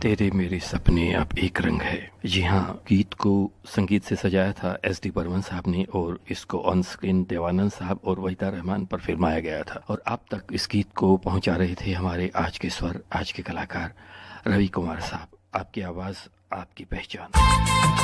तेरे मेरे सपने अब एक रंग है। जी हाँ, गीत को संगीत से सजाया था एस डी बर्मन साहब ने और इसको ऑन स्क्रीन देवानंद साहब और वहीदा रहमान पर फिल्माया गया था। और आप तक इस गीत को पहुंचा रहे थे हमारे आज के स्वर, आज के कलाकार रवि कुमार साहब। आपकी आवाज़, आपकी पहचान।